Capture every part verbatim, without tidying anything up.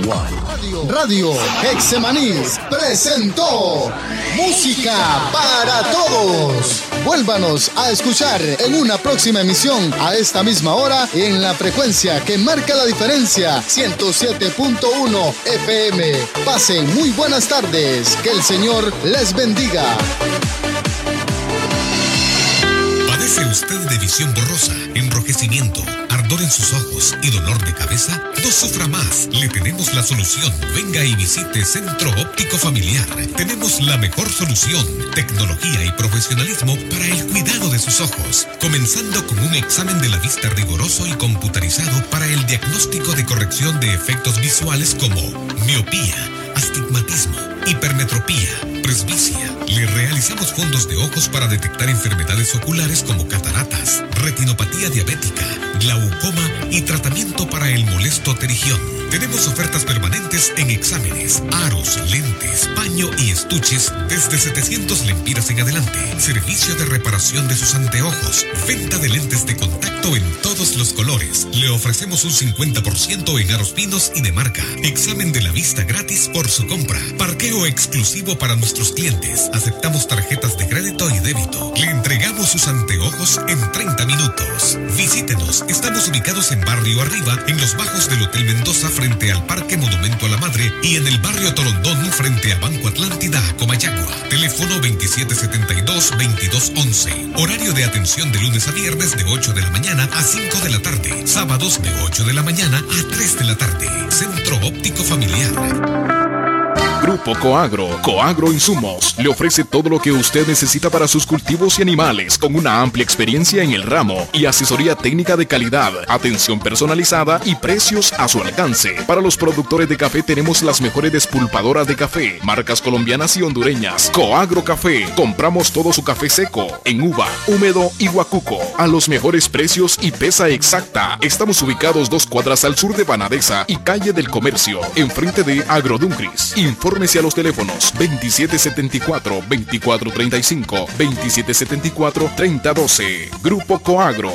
Radio, Radio Hexemaníes presentó Música para Todos. Vuélvanos a escuchar en una próxima emisión a esta misma hora en la frecuencia que marca la diferencia, ciento siete punto uno F M. Pasen muy buenas tardes. Que el Señor les bendiga. ¿Padece usted de visión borrosa, enrojecimiento, ardor en sus ojos y dolor de cabeza? No sufra más, le tenemos la solución. Venga y visite Centro Óptico Familiar. Tenemos la mejor solución, tecnología y profesionalismo para el cuidado de sus ojos, comenzando con un examen de la vista riguroso y computarizado para el diagnóstico de corrección de efectos visuales como miopía, astigmatismo, hipermetropía, presbicia. Le realizamos fondos de ojos para detectar enfermedades oculares como cataratas, retinopatía diabética, glaucoma y tratamiento para el molesto pterigión. Tenemos ofertas permanentes en exámenes, aros, lentes, paño y estuches desde setecientos lempiras en adelante. Servicio de reparación de sus anteojos. Venta de lentes de contacto en todos los colores. Le ofrecemos un cincuenta por ciento en aros finos y de marca. Examen de la vista gratis por su compra. Parqueo exclusivo para nuestros clientes. Aceptamos tarjetas de crédito y débito. Le entregamos sus anteojos en treinta minutos. Visítenos. Estamos ubicados en Barrio Arriba, en los bajos del Hotel Mendoza, frente al Parque Monumento a la Madre, y en el Barrio Torondón, frente a Banco Atlántida, Comayagua. Teléfono veintisiete setenta y dos, veintidós once. Horario de atención de lunes a viernes de ocho de la mañana a cinco de la tarde. Sábados de ocho de la mañana a tres de la tarde. Centro Óptico Familiar. Grupo Coagro, Coagro Insumos, le ofrece todo lo que usted necesita para sus cultivos y animales, con una amplia experiencia en el ramo y asesoría técnica de calidad, atención personalizada y precios a su alcance. Para los productores de café tenemos las mejores despulpadoras de café, marcas colombianas y hondureñas. Coagro Café, compramos todo su café seco, en uva, húmedo y guacuco, a los mejores precios y pesa exacta. Estamos ubicados dos cuadras al sur de Banadesa y calle del Comercio, enfrente de Agroduncris. Infórmese a los teléfonos veintisiete setenta y cuatro, veinticuatro treinta y cinco, veintisiete setenta y cuatro, treinta doce. Grupo Coagro.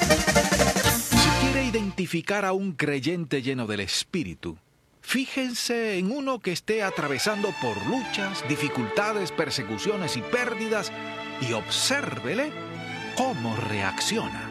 Si quiere identificar a un creyente lleno del Espíritu, fíjense en uno que esté atravesando por luchas, dificultades, persecuciones y pérdidas, y obsérvele cómo reacciona.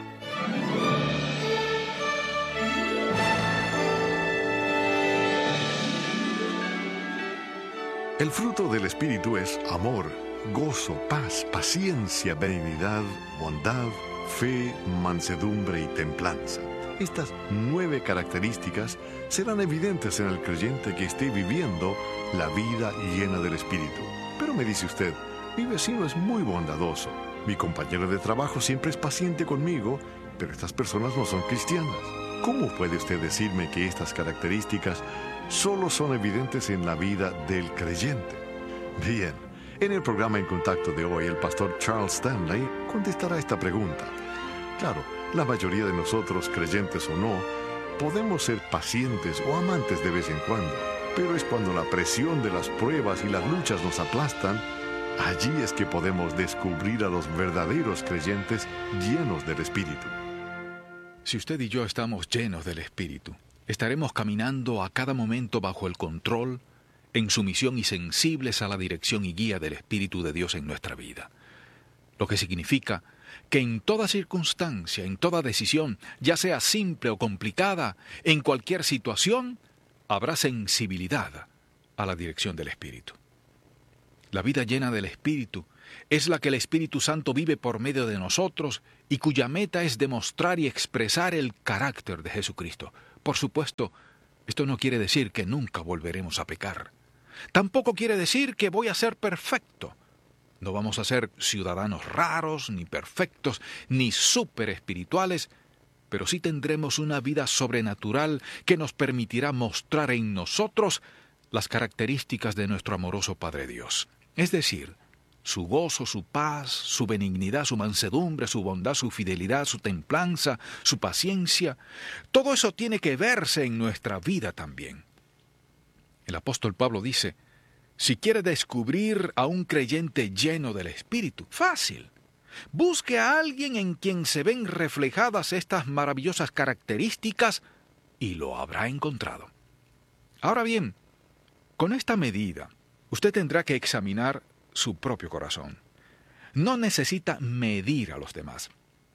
El fruto del Espíritu es amor, gozo, paz, paciencia, benignidad, bondad, fe, mansedumbre y templanza. Estas nueve características serán evidentes en el creyente que esté viviendo la vida llena del Espíritu. Pero me dice usted, mi vecino es muy bondadoso, mi compañero de trabajo siempre es paciente conmigo, pero estas personas no son cristianas. ¿Cómo puede usted decirme que estas características solo son evidentes en la vida del creyente? Bien, en el programa En Contacto de hoy, el pastor Charles Stanley contestará esta pregunta. Claro, la mayoría de nosotros, creyentes o no, podemos ser pacientes o amantes de vez en cuando, pero es cuando la presión de las pruebas y las luchas nos aplastan, allí es que podemos descubrir a los verdaderos creyentes llenos del Espíritu. Si usted y yo estamos llenos del Espíritu, estaremos caminando a cada momento bajo el control, en sumisión y sensibles a la dirección y guía del Espíritu de Dios en nuestra vida. Lo que significa que en toda circunstancia, en toda decisión, ya sea simple o complicada, en cualquier situación, habrá sensibilidad a la dirección del Espíritu. La vida llena del Espíritu es la que el Espíritu Santo vive por medio de nosotros y cuya meta es demostrar y expresar el carácter de Jesucristo. Por supuesto, esto no quiere decir que nunca volveremos a pecar. Tampoco quiere decir que voy a ser perfecto. No vamos a ser ciudadanos raros, ni perfectos, ni súper espirituales, pero sí tendremos una vida sobrenatural que nos permitirá mostrar en nosotros las características de nuestro amoroso Padre Dios. Es decir, su gozo, su paz, su benignidad, su mansedumbre, su bondad, su fidelidad, su templanza, su paciencia. Todo eso tiene que verse en nuestra vida también. El apóstol Pablo dice, si quiere descubrir a un creyente lleno del Espíritu, fácil. Busque a alguien en quien se ven reflejadas estas maravillosas características y lo habrá encontrado. Ahora bien, con esta medida, usted tendrá que examinar su propio corazón. No necesita medir a los demás.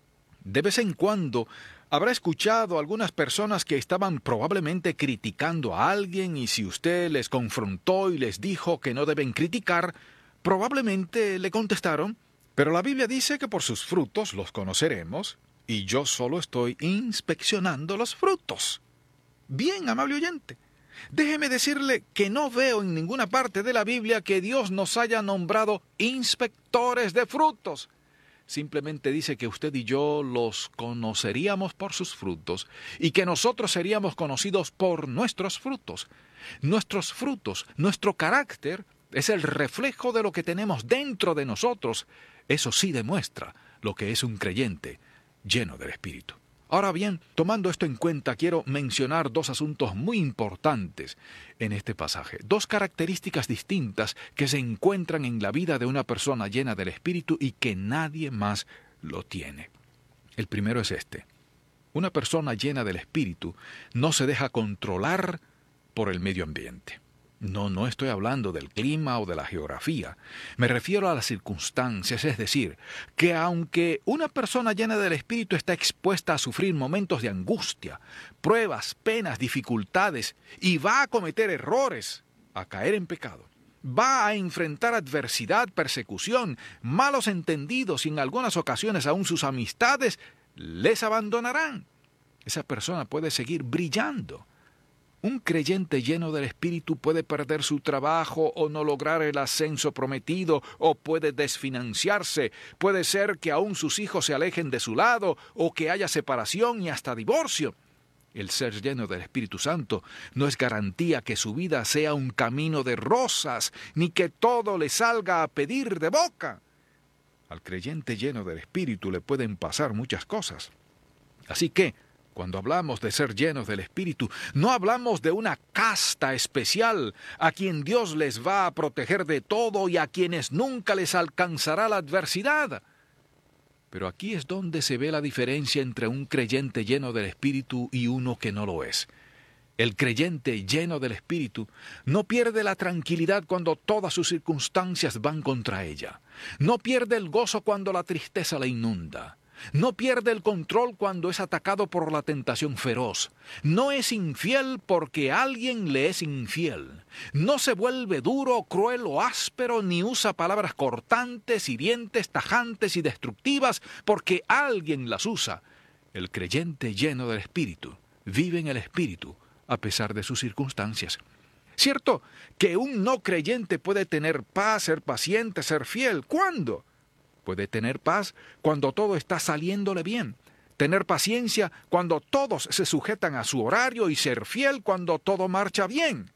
De vez en cuando habrá escuchado a algunas personas que estaban probablemente criticando a alguien, y si usted les confrontó y les dijo que no deben criticar, probablemente le contestaron: pero la Biblia dice que por sus frutos los conoceremos, y yo solo estoy inspeccionando los frutos. Bien, amable oyente, déjeme decirle que no veo en ninguna parte de la Biblia que Dios nos haya nombrado inspectores de frutos. Simplemente dice que usted y yo los conoceríamos por sus frutos y que nosotros seríamos conocidos por nuestros frutos. Nuestros frutos, nuestro carácter, es el reflejo de lo que tenemos dentro de nosotros. Eso sí demuestra lo que es un creyente lleno del Espíritu. Ahora bien, tomando esto en cuenta, quiero mencionar dos asuntos muy importantes en este pasaje. Dos características distintas que se encuentran en la vida de una persona llena del Espíritu y que nadie más lo tiene. El primero es este: una persona llena del Espíritu no se deja controlar por el medio ambiente. No, no estoy hablando del clima o de la geografía. Me refiero a las circunstancias, es decir, que aunque una persona llena del Espíritu está expuesta a sufrir momentos de angustia, pruebas, penas, dificultades, y va a cometer errores, a caer en pecado, va a enfrentar adversidad, persecución, malos entendidos, y en algunas ocasiones aún sus amistades les abandonarán, esa persona puede seguir brillando. Un creyente lleno del Espíritu puede perder su trabajo o no lograr el ascenso prometido, o puede desfinanciarse. Puede ser que aún sus hijos se alejen de su lado, o que haya separación y hasta divorcio. El ser lleno del Espíritu Santo no es garantía que su vida sea un camino de rosas, ni que todo le salga a pedir de boca. Al creyente lleno del Espíritu le pueden pasar muchas cosas. Así que, cuando hablamos de ser llenos del Espíritu, no hablamos de una casta especial a quien Dios les va a proteger de todo y a quienes nunca les alcanzará la adversidad. Pero aquí es donde se ve la diferencia entre un creyente lleno del Espíritu y uno que no lo es. El creyente lleno del Espíritu no pierde la tranquilidad cuando todas sus circunstancias van contra ella. No pierde el gozo cuando la tristeza la inunda. No pierde el control cuando es atacado por la tentación feroz. No es infiel porque alguien le es infiel. No se vuelve duro, cruel o áspero, ni usa palabras cortantes, hirientes, tajantes y destructivas porque alguien las usa. El creyente lleno del Espíritu vive en el Espíritu a pesar de sus circunstancias. Cierto que un no creyente puede tener paz, ser paciente, ser fiel. ¿Cuándo? Puede tener paz cuando todo está saliéndole bien, tener paciencia cuando todos se sujetan a su horario y ser fiel cuando todo marcha bien.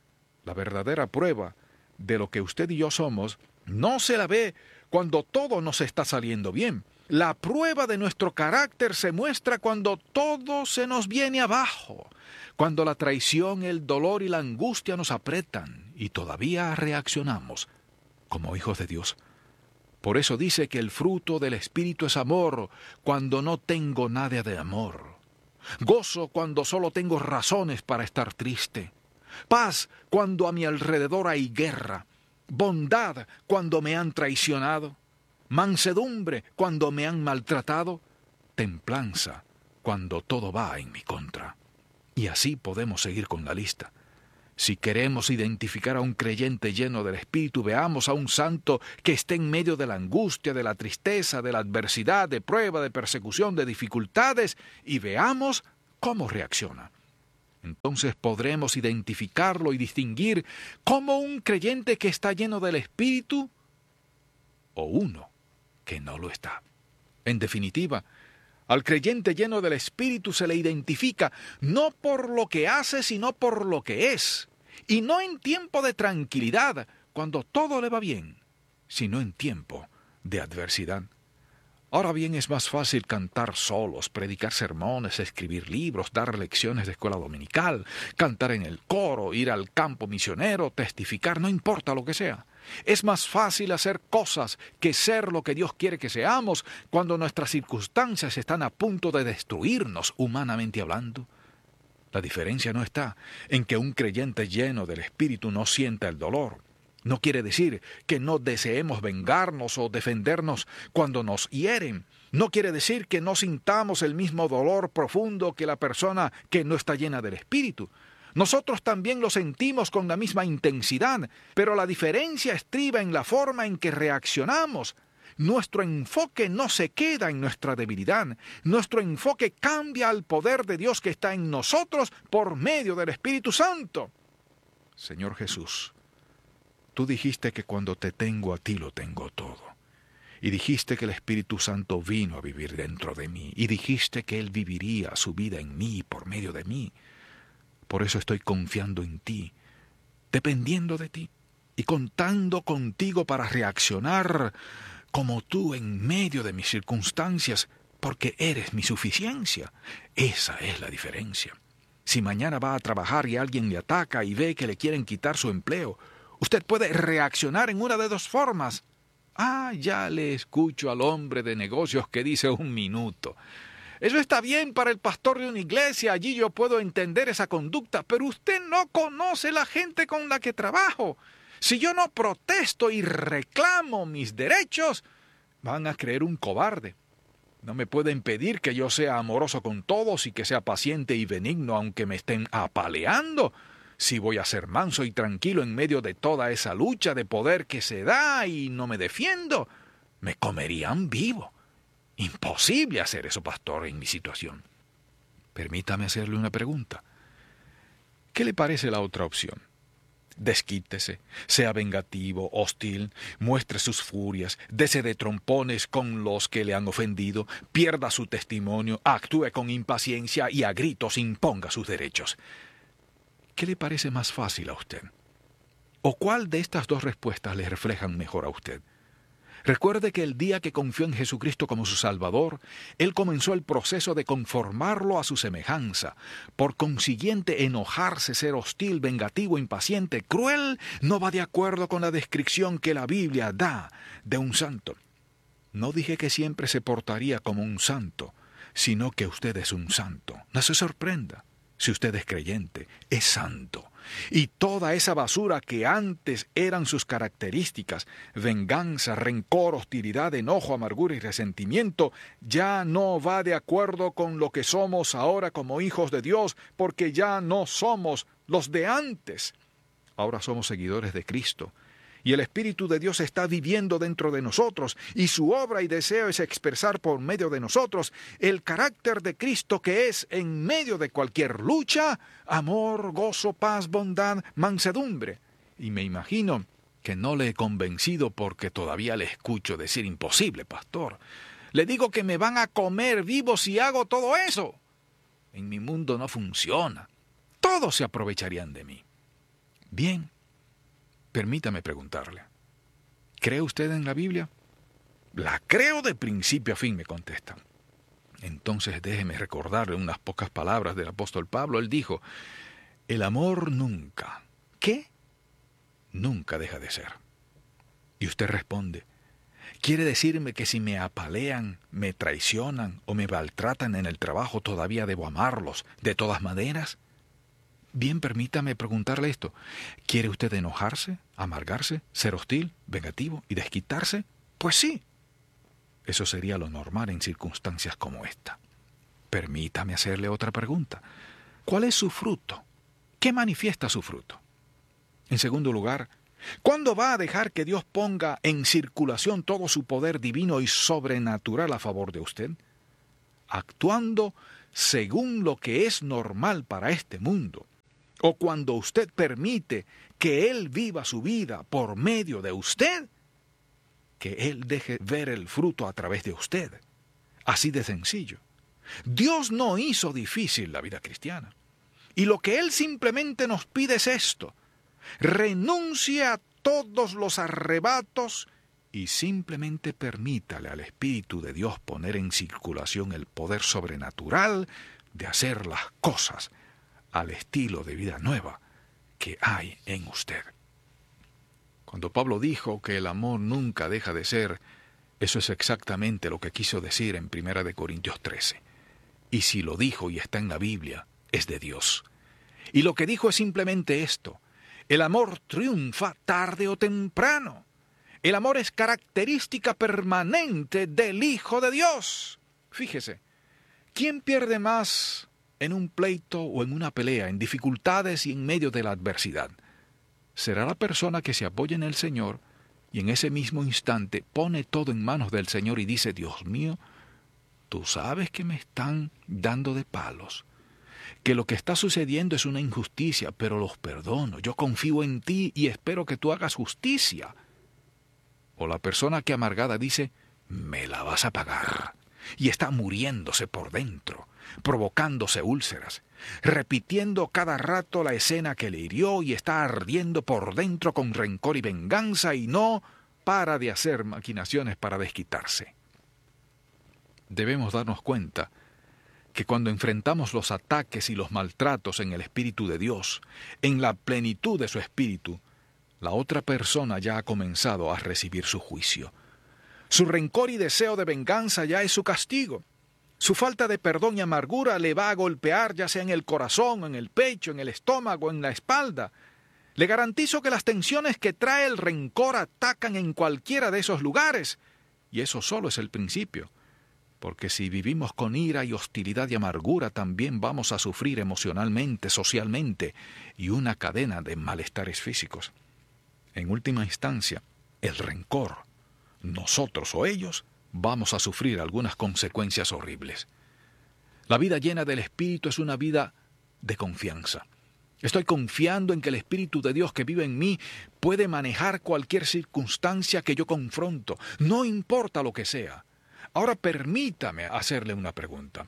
La verdadera prueba de lo que usted y yo somos no se la ve cuando todo nos está saliendo bien. La prueba de nuestro carácter se muestra cuando todo se nos viene abajo, cuando la traición, el dolor y la angustia nos apretan y todavía reaccionamos como hijos de Dios. Por eso dice que el fruto del Espíritu es amor cuando no tengo nada de amor. Gozo cuando solo tengo razones para estar triste. Paz cuando a mi alrededor hay guerra. Bondad cuando me han traicionado. Mansedumbre cuando me han maltratado. Templanza cuando todo va en mi contra. Y así podemos seguir con la lista. Si queremos identificar a un creyente lleno del Espíritu, veamos a un santo que esté en medio de la angustia, de la tristeza, de la adversidad, de prueba, de persecución, de dificultades, y veamos cómo reacciona. Entonces podremos identificarlo y distinguir como un creyente que está lleno del Espíritu o uno que no lo está. En definitiva, al creyente lleno del Espíritu se le identifica no por lo que hace, sino por lo que es. Y no en tiempo de tranquilidad, cuando todo le va bien, sino en tiempo de adversidad. Ahora bien, es más fácil cantar solos, predicar sermones, escribir libros, dar lecciones de escuela dominical, cantar en el coro, ir al campo misionero, testificar, no importa lo que sea. Es más fácil hacer cosas que ser lo que Dios quiere que seamos cuando nuestras circunstancias están a punto de destruirnos humanamente hablando. La diferencia no está en que un creyente lleno del Espíritu no sienta el dolor. No quiere decir que no deseemos vengarnos o defendernos cuando nos hieren. No quiere decir que no sintamos el mismo dolor profundo que la persona que no está llena del Espíritu. Nosotros también lo sentimos con la misma intensidad, pero la diferencia estriba en la forma en que reaccionamos. Nuestro enfoque no se queda en nuestra debilidad. Nuestro enfoque cambia al poder de Dios que está en nosotros por medio del Espíritu Santo. Señor Jesús, tú dijiste que cuando te tengo a ti lo tengo todo. Y dijiste que el Espíritu Santo vino a vivir dentro de mí. Y dijiste que Él viviría su vida en mí por medio de mí. Por eso estoy confiando en ti, dependiendo de ti y contando contigo para reaccionar como tú en medio de mis circunstancias, porque eres mi suficiencia. Esa es la diferencia. Si mañana va a trabajar y alguien le ataca y ve que le quieren quitar su empleo, usted puede reaccionar en una de dos formas. Ah, ya le escucho al hombre de negocios que dice un minuto. Eso está bien para el pastor de una iglesia, allí yo puedo entender esa conducta, pero usted no conoce la gente con la que trabajo. Si yo no protesto y reclamo mis derechos, van a creer un cobarde. No me pueden pedir que yo sea amoroso con todos y que sea paciente y benigno aunque me estén apaleando. Si voy a ser manso y tranquilo en medio de toda esa lucha de poder que se da y no me defiendo, me comerían vivo. Imposible hacer eso, pastor, en mi situación. Permítame hacerle una pregunta. ¿Qué le parece la otra opción? Desquítese, sea vengativo, hostil, muestre sus furias, dese de trompones con los que le han ofendido, pierda su testimonio, actúe con impaciencia y a gritos imponga sus derechos. ¿Qué le parece más fácil a usted? ¿O cuál de estas dos respuestas le reflejan mejor a usted? Recuerde que el día que confió en Jesucristo como su Salvador, Él comenzó el proceso de conformarlo a su semejanza. Por consiguiente, enojarse, ser hostil, vengativo, impaciente, cruel, no va de acuerdo con la descripción que la Biblia da de un santo. No dije que siempre se portaría como un santo, sino que usted es un santo. No se sorprenda. Si usted es creyente, es santo. Y toda esa basura que antes eran sus características, venganza, rencor, hostilidad, enojo, amargura y resentimiento, ya no va de acuerdo con lo que somos ahora como hijos de Dios, porque ya no somos los de antes. Ahora somos seguidores de Cristo. Y el Espíritu de Dios está viviendo dentro de nosotros, y su obra y deseo es expresar por medio de nosotros el carácter de Cristo que es, en medio de cualquier lucha, amor, gozo, paz, bondad, mansedumbre. Y me imagino que no le he convencido porque todavía le escucho decir imposible, pastor. Le digo que me van a comer vivo si hago todo eso. En mi mundo no funciona. Todos se aprovecharían de mí. Bien. Permítame preguntarle, ¿cree usted en la Biblia? La creo de principio a fin, me contestan. Entonces déjeme recordarle unas pocas palabras del apóstol Pablo. Él dijo, el amor nunca, ¿qué? Nunca deja de ser. Y usted responde, ¿quiere decirme que si me apalean, me traicionan o me maltratan en el trabajo todavía debo amarlos de todas maneras? Bien, permítame preguntarle esto. ¿Quiere usted enojarse, amargarse, ser hostil, vengativo y desquitarse? Pues sí. Eso sería lo normal en circunstancias como esta. Permítame hacerle otra pregunta. ¿Cuál es su fruto? ¿Qué manifiesta su fruto? En segundo lugar, ¿cuándo va a dejar que Dios ponga en circulación todo su poder divino y sobrenatural a favor de usted? Actuando según lo que es normal para este mundo. O cuando usted permite que Él viva su vida por medio de usted, que Él deje ver el fruto a través de usted. Así de sencillo. Dios no hizo difícil la vida cristiana. Y lo que Él simplemente nos pide es esto. Renuncie a todos los arrebatos y simplemente permítale al Espíritu de Dios poner en circulación el poder sobrenatural de hacer las cosas al estilo de vida nueva que hay en usted. Cuando Pablo dijo que el amor nunca deja de ser, eso es exactamente lo que quiso decir en Primera de Corintios trece. Y si lo dijo y está en la Biblia, es de Dios. Y lo que dijo es simplemente esto: el amor triunfa tarde o temprano. El amor es característica permanente del Hijo de Dios. Fíjese, ¿quién pierde más en un pleito o en una pelea, en dificultades y en medio de la adversidad? Será la persona que se apoya en el Señor y en ese mismo instante pone todo en manos del Señor y dice: Dios mío, tú sabes que me están dando de palos, que lo que está sucediendo es una injusticia, pero los perdono, yo confío en ti y espero que tú hagas justicia. O la persona que amargada dice: me la vas a pagar, y está muriéndose por dentro, provocándose úlceras, repitiendo cada rato la escena que le hirió y está ardiendo por dentro con rencor y venganza y no para de hacer maquinaciones para desquitarse. Debemos darnos cuenta que cuando enfrentamos los ataques y los maltratos en el Espíritu de Dios, en la plenitud de su Espíritu, la otra persona ya ha comenzado a recibir su juicio. Su rencor y deseo de venganza ya es su castigo. Su falta de perdón y amargura le va a golpear ya sea en el corazón, en el pecho, en el estómago, en la espalda. Le garantizo que las tensiones que trae el rencor atacan en cualquiera de esos lugares. Y eso solo es el principio. Porque si vivimos con ira y hostilidad y amargura, también vamos a sufrir emocionalmente, socialmente, y una cadena de malestares físicos. En última instancia, el rencor, nosotros o ellos, vamos a sufrir algunas consecuencias horribles. La vida llena del Espíritu es una vida de confianza. Estoy confiando en que el Espíritu de Dios que vive en mí puede manejar cualquier circunstancia que yo confronto, no importa lo que sea. Ahora permítame hacerle una pregunta.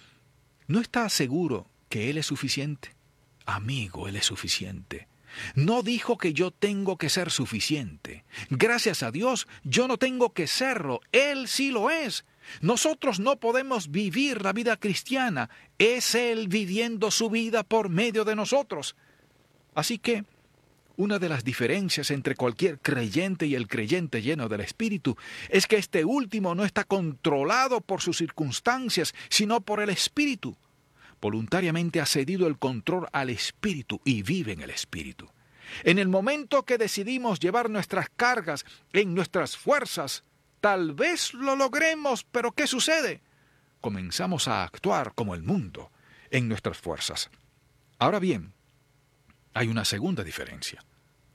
¿No está seguro que Él es suficiente? Amigo, Él es suficiente. No dijo que yo tengo que ser suficiente. Gracias a Dios, yo no tengo que serlo. Él sí lo es. Nosotros no podemos vivir la vida cristiana. Es Él viviendo su vida por medio de nosotros. Así que, una de las diferencias entre cualquier creyente y el creyente lleno del Espíritu es que este último no está controlado por sus circunstancias, sino por el Espíritu. Voluntariamente ha cedido el control al Espíritu y vive en el Espíritu. En el momento que decidimos llevar nuestras cargas en nuestras fuerzas, tal vez lo logremos, pero ¿qué sucede? Comenzamos a actuar como el mundo en nuestras fuerzas. Ahora bien, hay una segunda diferencia.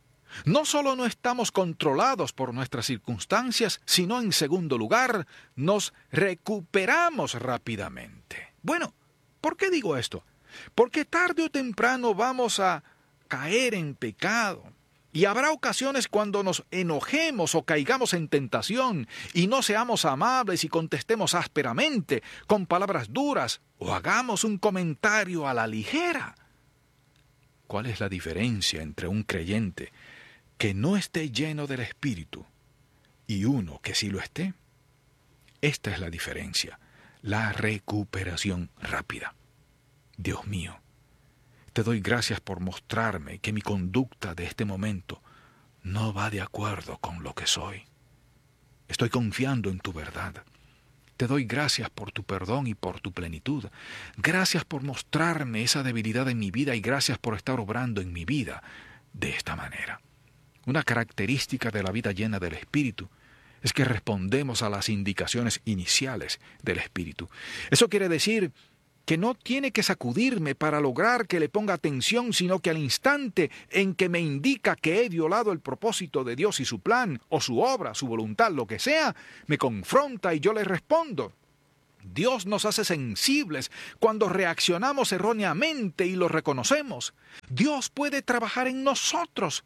No solo no estamos controlados por nuestras circunstancias, sino en segundo lugar, nos recuperamos rápidamente. Bueno, ¿por qué digo esto? Porque tarde o temprano vamos a caer en pecado. Y habrá ocasiones cuando nos enojemos o caigamos en tentación y no seamos amables y contestemos ásperamente, con palabras duras, o hagamos un comentario a la ligera. ¿Cuál es la diferencia entre un creyente que no esté lleno del Espíritu y uno que sí lo esté? Esta es la diferencia. La recuperación rápida. Dios mío, te doy gracias por mostrarme que mi conducta de este momento no va de acuerdo con lo que soy. Estoy confiando en tu verdad. Te doy gracias por tu perdón y por tu plenitud. Gracias por mostrarme esa debilidad en mi vida y gracias por estar obrando en mi vida de esta manera. Una característica de la vida llena del Espíritu es que respondemos a las indicaciones iniciales del Espíritu. Eso quiere decir que no tiene que sacudirme para lograr que le ponga atención, sino que al instante en que me indica que he violado el propósito de Dios y su plan, o su obra, su voluntad, lo que sea, me confronta y yo le respondo. Dios nos hace sensibles cuando reaccionamos erróneamente y lo reconocemos. Dios puede trabajar en nosotros.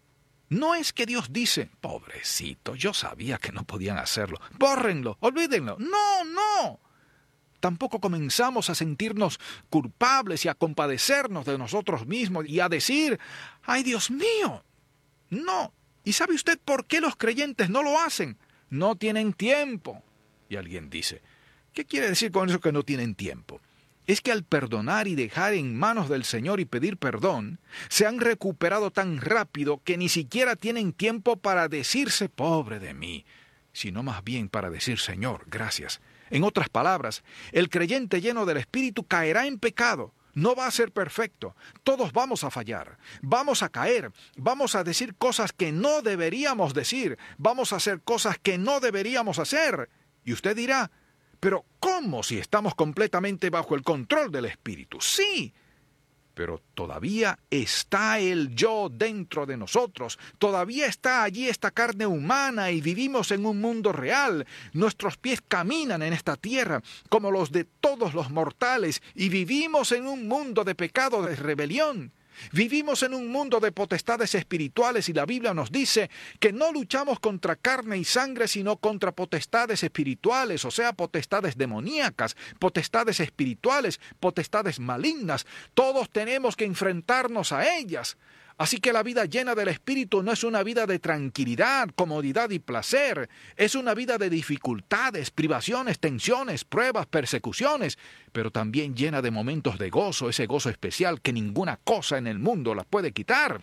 No es que Dios dice, pobrecito, yo sabía que no podían hacerlo, bórrenlo, olvídenlo. No, no. Tampoco comenzamos a sentirnos culpables y a compadecernos de nosotros mismos y a decir, ¡ay, Dios mío! No. ¿Y sabe usted por qué los creyentes no lo hacen? No tienen tiempo. Y alguien dice, ¿qué quiere decir con eso que no tienen tiempo? Es que al perdonar y dejar en manos del Señor y pedir perdón, se han recuperado tan rápido que ni siquiera tienen tiempo para decirse pobre de mí, sino más bien para decir Señor, gracias. En otras palabras, el creyente lleno del Espíritu caerá en pecado, no va a ser perfecto. Todos vamos a fallar, vamos a caer, vamos a decir cosas que no deberíamos decir, vamos a hacer cosas que no deberíamos hacer. Y usted dirá, pero ¿cómo si estamos completamente bajo el control del Espíritu? Sí, pero todavía está el yo dentro de nosotros, todavía está allí esta carne humana y vivimos en un mundo real. Nuestros pies caminan en esta tierra como los de todos los mortales y vivimos en un mundo de pecado, de rebelión. Vivimos en un mundo de potestades espirituales y la Biblia nos dice que no luchamos contra carne y sangre, sino contra potestades espirituales, o sea, potestades demoníacas, potestades espirituales, potestades malignas. Todos tenemos que enfrentarnos a ellas. Así que la vida llena del Espíritu no es una vida de tranquilidad, comodidad y placer. Es una vida de dificultades, privaciones, tensiones, pruebas, persecuciones, pero también llena de momentos de gozo, ese gozo especial que ninguna cosa en el mundo la puede quitar.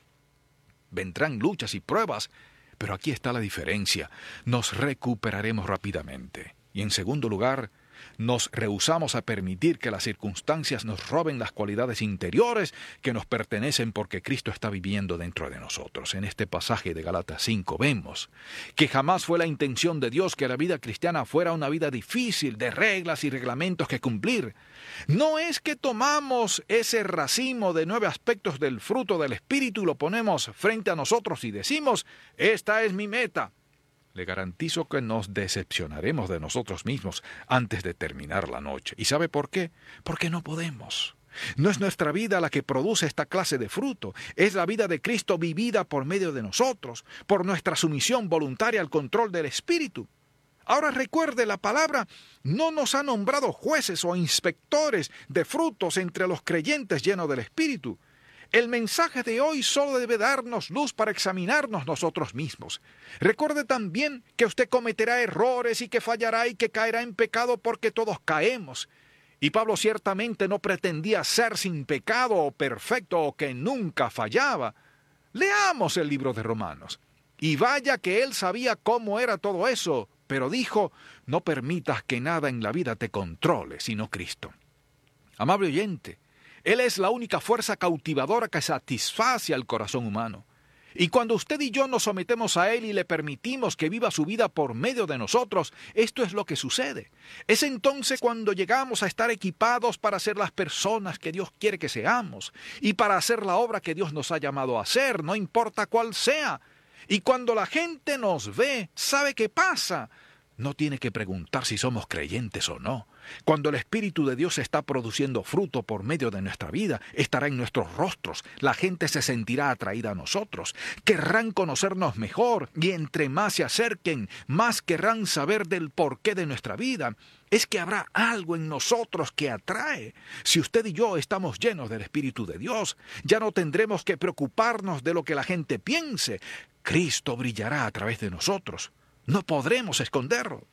Vendrán luchas y pruebas, pero aquí está la diferencia. Nos recuperaremos rápidamente. Y en segundo lugar, nos rehusamos a permitir que las circunstancias nos roben las cualidades interiores que nos pertenecen porque Cristo está viviendo dentro de nosotros. En este pasaje de Gálatas cinco vemos que jamás fue la intención de Dios que la vida cristiana fuera una vida difícil de reglas y reglamentos que cumplir. No es que tomamos ese racimo de nueve aspectos del fruto del Espíritu y lo ponemos frente a nosotros y decimos, esta es mi meta. Le garantizo que nos decepcionaremos de nosotros mismos antes de terminar la noche. ¿Y sabe por qué? Porque no podemos. No es nuestra vida la que produce esta clase de fruto. Es la vida de Cristo vivida por medio de nosotros, por nuestra sumisión voluntaria al control del Espíritu. Ahora recuerde, la palabra no nos ha nombrado jueces o inspectores de frutos entre los creyentes llenos del Espíritu. El mensaje de hoy solo debe darnos luz para examinarnos nosotros mismos. Recuerde también que usted cometerá errores y que fallará y que caerá en pecado porque todos caemos. Y Pablo ciertamente no pretendía ser sin pecado o perfecto o que nunca fallaba. Leamos el libro de Romanos. Y vaya que él sabía cómo era todo eso, pero dijo, no permitas que nada en la vida te controle, sino Cristo. Amable oyente, Él es la única fuerza cautivadora que satisface al corazón humano. Y cuando usted y yo nos sometemos a Él y le permitimos que viva su vida por medio de nosotros, esto es lo que sucede. Es entonces cuando llegamos a estar equipados para ser las personas que Dios quiere que seamos y para hacer la obra que Dios nos ha llamado a hacer, no importa cuál sea. Y cuando la gente nos ve, ¿sabe qué pasa? No tiene que preguntar si somos creyentes o no. Cuando el Espíritu de Dios está produciendo fruto por medio de nuestra vida, estará en nuestros rostros. La gente se sentirá atraída a nosotros. Querrán conocernos mejor y entre más se acerquen, más querrán saber del porqué de nuestra vida. Es que habrá algo en nosotros que atrae. Si usted y yo estamos llenos del Espíritu de Dios, ya no tendremos que preocuparnos de lo que la gente piense. Cristo brillará a través de nosotros. No podremos esconderlo.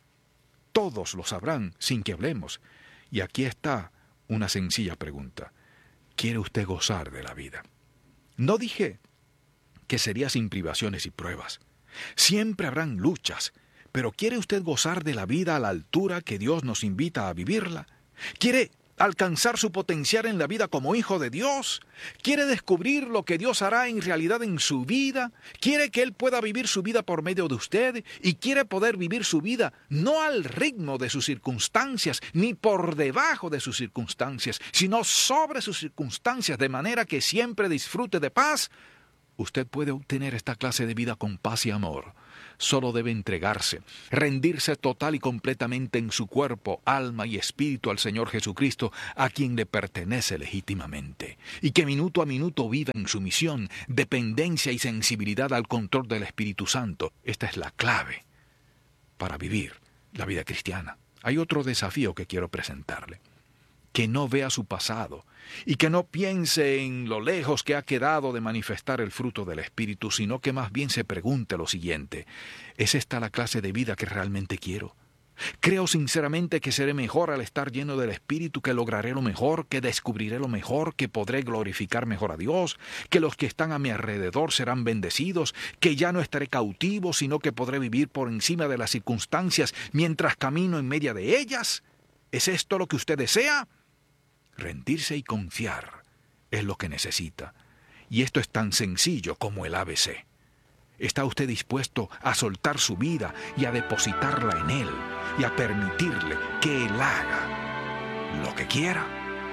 Todos lo sabrán sin que hablemos. Y aquí está una sencilla pregunta. ¿Quiere usted gozar de la vida? No dije que sería sin privaciones y pruebas. Siempre habrán luchas. Pero ¿quiere usted gozar de la vida a la altura que Dios nos invita a vivirla? ¿Quiere alcanzar su potencial en la vida como hijo de Dios? ¿Quiere descubrir lo que Dios hará en realidad en su vida? ¿Quiere que Él pueda vivir su vida por medio de usted? ¿Y quiere poder vivir su vida no al ritmo de sus circunstancias, ni por debajo de sus circunstancias, sino sobre sus circunstancias, de manera que siempre disfrute de paz? Usted puede obtener esta clase de vida con paz y amor. Solo debe entregarse, rendirse total y completamente en su cuerpo, alma y espíritu al Señor Jesucristo, a quien le pertenece legítimamente, y que minuto a minuto viva en sumisión, dependencia y sensibilidad al control del Espíritu Santo. Esta es la clave para vivir la vida cristiana. Hay otro desafío que quiero presentarle. Que no vea su pasado y que no piense en lo lejos que ha quedado de manifestar el fruto del Espíritu, sino que más bien se pregunte lo siguiente: ¿es esta la clase de vida que realmente quiero? ¿Creo sinceramente que seré mejor al estar lleno del Espíritu, que lograré lo mejor, que descubriré lo mejor, que podré glorificar mejor a Dios, que los que están a mi alrededor serán bendecidos, que ya no estaré cautivo, sino que podré vivir por encima de las circunstancias mientras camino en medio de ellas? ¿Es esto lo que usted desea? Rendirse y confiar es lo que necesita. Y esto es tan sencillo como el A B C. ¿Está usted dispuesto a soltar su vida y a depositarla en Él y a permitirle que Él haga lo que quiera?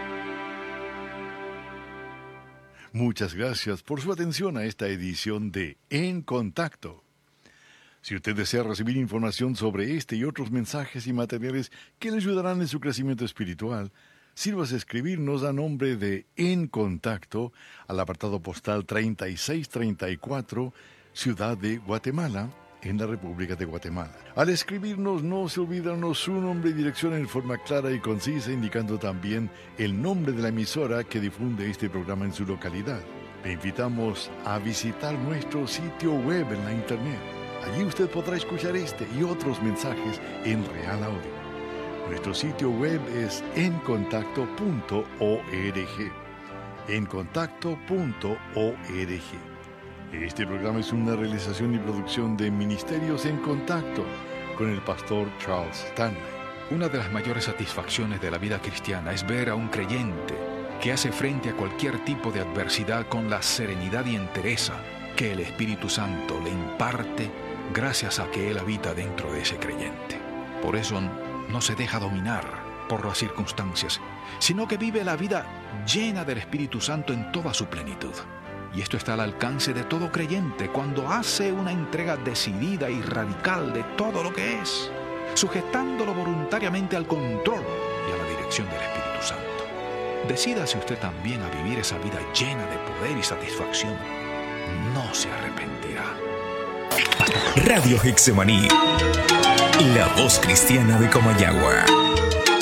Muchas gracias por su atención a esta edición de En Contacto. Si usted desea recibir información sobre este y otros mensajes y materiales que le ayudarán en su crecimiento espiritual, sírvase a escribirnos a nombre de En Contacto al apartado postal treinta y seis treinta y cuatro, Ciudad de Guatemala, en la República de Guatemala. Al escribirnos, no se olvidarnos su nombre y dirección en forma clara y concisa, indicando también el nombre de la emisora que difunde este programa en su localidad. Le invitamos a visitar nuestro sitio web en la internet. Allí usted podrá escuchar este y otros mensajes en real audio. Nuestro sitio web es en contacto punto org. en contacto punto org. Este programa es una realización y producción de Ministerios en Contacto con el pastor Charles Stanley. Una de las mayores satisfacciones de la vida cristiana es ver a un creyente que hace frente a cualquier tipo de adversidad con la serenidad y entereza que el Espíritu Santo le imparte gracias a que Él habita dentro de ese creyente. Por eso no se deja dominar por las circunstancias, sino que vive la vida llena del Espíritu Santo en toda su plenitud. Y esto está al alcance de todo creyente cuando hace una entrega decidida y radical de todo lo que es, sujetándolo voluntariamente al control y a la dirección del Espíritu Santo. Decídase usted también a vivir esa vida llena de poder y satisfacción. No se arrepentirá. Radio Hexemaní, la voz cristiana de Comayagua.